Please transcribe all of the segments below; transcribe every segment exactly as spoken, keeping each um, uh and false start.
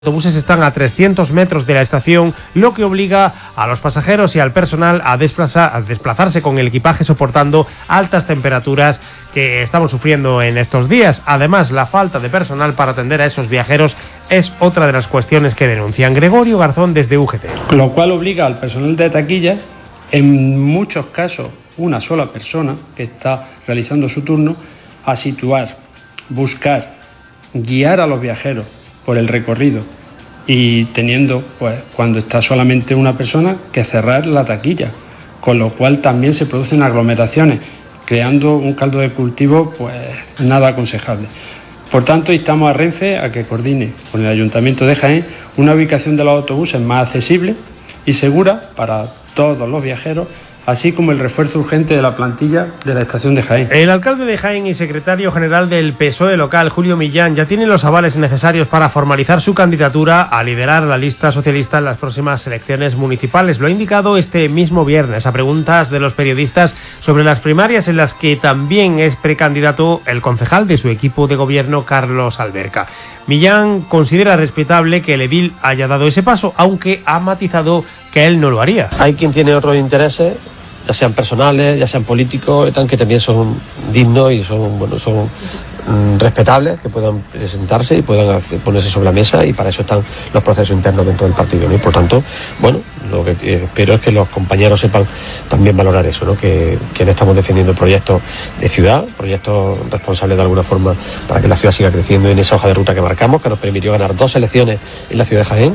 autobuses están a trescientos metros de la estación, lo que obliga a los pasajeros y al personal a, desplazar, a desplazarse con el equipaje soportando altas temperaturas que estamos sufriendo en estos días. Además, la falta de personal para atender a esos viajeros es otra de las cuestiones que denuncian. Gregorio Garzón desde U G T. Lo cual obliga al personal de taquilla, en muchos casos una sola persona que está realizando su turno, a situar, buscar, guiar a los viajeros por el recorrido y teniendo, pues, cuando está solamente una persona, que cerrar la taquilla, con lo cual también se producen aglomeraciones, creando un caldo de cultivo pues nada aconsejable. Por tanto, instamos a Renfe a que coordine con el Ayuntamiento de Jaén una ubicación de los autobuses más accesible y segura para todos los viajeros, así como el refuerzo urgente de la plantilla de la estación de Jaén. El alcalde de Jaén y secretario general del P S O E local, Julio Millán, ya tiene los avales necesarios para formalizar su candidatura a liderar la lista socialista en las próximas elecciones municipales. Lo ha indicado este mismo viernes a preguntas de los periodistas sobre las primarias, en las que también es precandidato el concejal de su equipo de gobierno, Carlos Alberca. Millán considera respetable que el edil haya dado ese paso, aunque ha matizado que él no lo haría. Hay quien tiene otros intereses, ya sean personales, ya sean políticos, que también son dignos y son, bueno, son mm, respetables, que puedan presentarse y puedan hacer, ponerse sobre la mesa, y para eso están los procesos internos dentro del partido, ¿no? Y por tanto, bueno, lo que eh, espero es que los compañeros sepan también valorar eso, ¿no? Que, que no estamos defendiendo proyectos de ciudad, proyectos responsables de alguna forma para que la ciudad siga creciendo en esa hoja de ruta que marcamos, que nos permitió ganar dos elecciones en la ciudad de Jaén.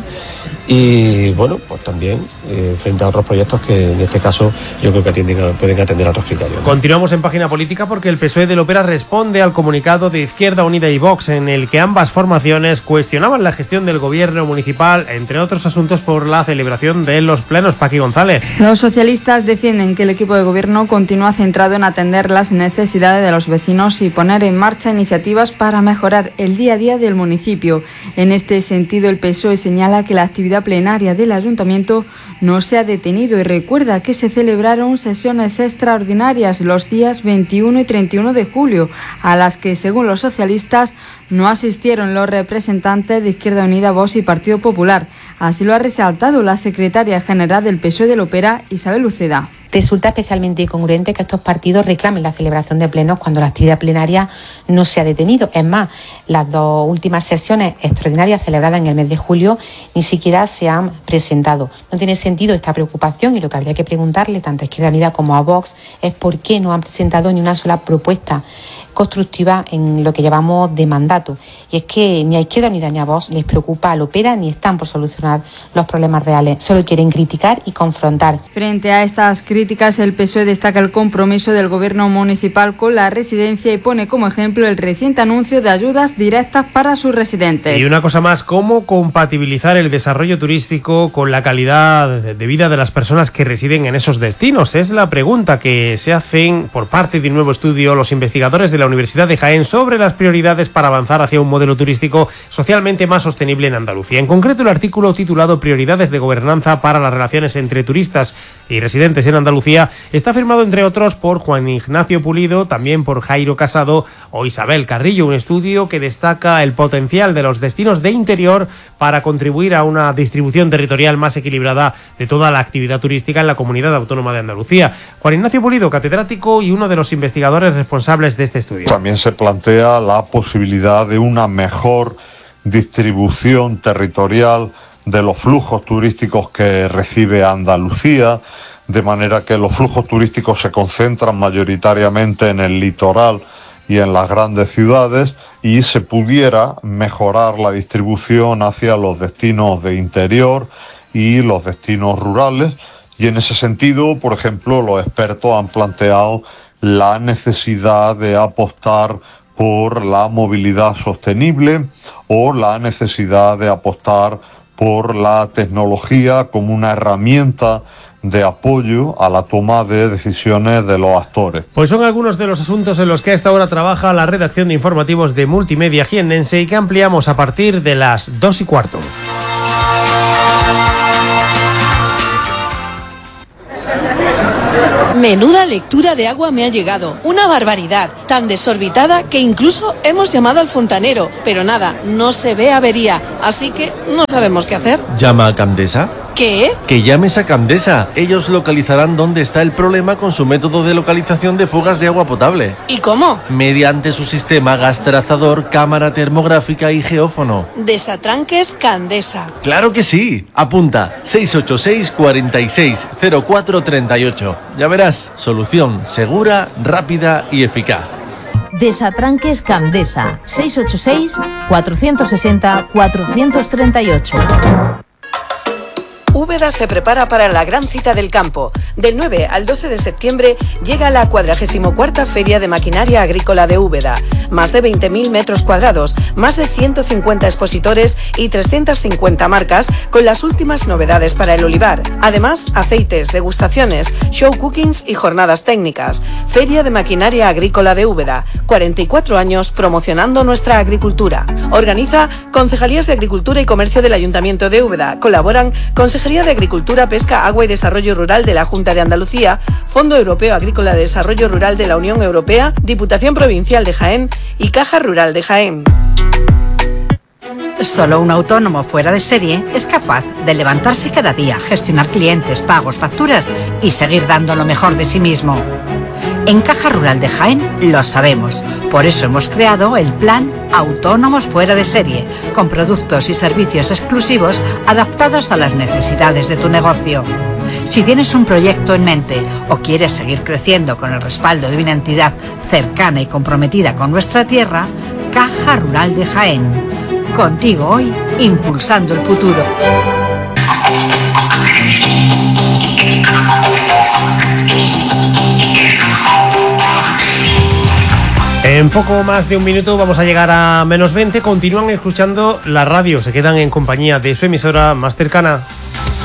Y bueno, pues también eh, frente a otros proyectos que en este caso yo creo que atienden a, pueden atender a otros criterios, ¿no? Continuamos en página política porque el P S O E de Lopera responde al comunicado de Izquierda Unida y Vox, en el que ambas formaciones cuestionaban la gestión del gobierno municipal, entre otros asuntos, por la celebración de los plenos. Paqui González. Los socialistas defienden que el equipo de gobierno continúa centrado en atender las necesidades de los vecinos y poner en marcha iniciativas para mejorar el día a día del municipio. En este sentido, el P S O E señala que la actividad plenaria del ayuntamiento no se ha detenido y recuerda que se celebraron sesiones extraordinarias los días veintiuno y treinta y uno de julio, a las que, según los socialistas, no asistieron los representantes de Izquierda Unida, Vox y Partido Popular. Así lo ha resaltado la secretaria general del P S O E de Lopera, Isabel Uceda. Resulta especialmente incongruente que estos partidos reclamen la celebración de plenos cuando la actividad plenaria no se ha detenido. Es más, las dos últimas sesiones extraordinarias celebradas en el mes de julio ni siquiera se han presentado. No tiene sentido esta preocupación, y lo que habría que preguntarle tanto a Izquierda Unida como a Vox es por qué no han presentado ni una sola propuesta constructiva en lo que llamamos de mandato. Y es que ni a Izquierda Unida ni a Vox les preocupa a Lopera ni están por solucionar los problemas reales. Solo quieren criticar y confrontar. Frente a estas críticas, el P S O E destaca el compromiso del gobierno municipal con la residencia y pone como ejemplo el reciente anuncio de ayudas directas para sus residentes. Y una cosa más, ¿cómo compatibilizar el desarrollo turístico con la calidad de vida de las personas que residen en esos destinos? Es la pregunta que se hacen por parte de un nuevo estudio los investigadores de la Universidad de Jaén sobre las prioridades para avanzar hacia un modelo turístico socialmente más sostenible en Andalucía. En concreto, el artículo titulado Prioridades de gobernanza para las relaciones entre turistas y residentes en Andalucía está firmado, entre otros, por Juan Ignacio Pulido, también por Jairo Casado o Isabel Carrillo. Un estudio que destaca el potencial de los destinos de interior para contribuir a una distribución territorial más equilibrada de toda la actividad turística en la comunidad autónoma de Andalucía. Juan Ignacio Pulido, catedrático y uno de los investigadores responsables de este estudio. También se plantea la posibilidad de una mejor distribución territorial de los flujos turísticos que recibe Andalucía, de manera que los flujos turísticos se concentran mayoritariamente en el litoral y en las grandes ciudades, y se pudiera mejorar la distribución hacia los destinos de interior y los destinos rurales. Y en ese sentido, por ejemplo, los expertos han planteado la necesidad de apostar por la movilidad sostenible o la necesidad de apostar por la tecnología como una herramienta de apoyo a la toma de decisiones de los actores. Pues son algunos de los asuntos en los que a esta hora trabaja la redacción de informativos de Multimedia Jiennense y que ampliamos a partir de las dos y cuarto. Menuda lectura de agua me ha llegado. Una barbaridad. Tan desorbitada que incluso hemos llamado al fontanero. Pero nada, no se ve avería. Así que no sabemos qué hacer. ¿Llama a Camdesa? ¿Qué? Que llames a Camdesa. Ellos localizarán dónde está el problema con su método de localización de fugas de agua potable. ¿Y cómo? Mediante su sistema gas trazador, cámara termográfica y geófono. Desatranques Candesa. ¡Claro que sí! Apunta seis ocho seis, cuarenta y seis, cero cuatro treinta y ocho. Ya verás, solución segura, rápida y eficaz. Desatranques Camdesa. seis ocho seis, cuatrocientos sesenta, cuatrocientos treinta y ocho. Úbeda se prepara para la gran cita del campo. Del nueve al doce de septiembre llega la cuadragésimo cuarta Feria de Maquinaria Agrícola de Úbeda. Más de veinte mil metros cuadrados, más de ciento cincuenta expositores y trescientas cincuenta marcas con las últimas novedades para el olivar. Además, aceites, degustaciones, show cookings y jornadas técnicas. Feria de Maquinaria Agrícola de Úbeda. cuarenta y cuatro años promocionando nuestra agricultura. Organiza Concejalías de Agricultura y Comercio del Ayuntamiento de Úbeda. Colaboran Consejería de Agricultura, Pesca, Agua y Desarrollo Rural de la Junta de Andalucía, Fondo Europeo Agrícola de Desarrollo Rural de la Unión Europea, Diputación Provincial de Jaén y Caja Rural de Jaén. Solo un autónomo fuera de serie es capaz de levantarse cada día, gestionar clientes, pagos, facturas y seguir dando lo mejor de sí mismo. En Caja Rural de Jaén lo sabemos, por eso hemos creado el plan Autónomos Fuera de Serie, con productos y servicios exclusivos adaptados a las necesidades de tu negocio. Si tienes un proyecto en mente o quieres seguir creciendo con el respaldo de una entidad cercana y comprometida con nuestra tierra, Caja Rural de Jaén. Contigo hoy, impulsando el futuro. En poco más de un minuto vamos a llegar a menos veinte. Continúan escuchando la radio, se quedan en compañía de su emisora más cercana.